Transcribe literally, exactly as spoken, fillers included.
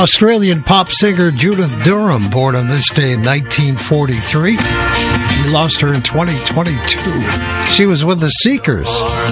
Australian pop singer Judith Durham, born on this day in nineteen forty-three. We lost her in twenty twenty-two. She was with the Seekers.